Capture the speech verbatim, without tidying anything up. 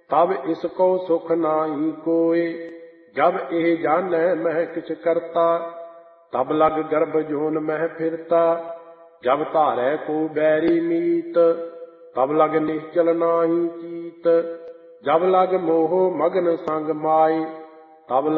तब इसको सुख नाही कोय। जब एह जानੈ मह किछ करता, तब लग गर्भ जोन मह फिरता। जब धारै को बैरी मीत, तब लग निश्चल नाही चीत। जब लग मोह मगन संग माय, तब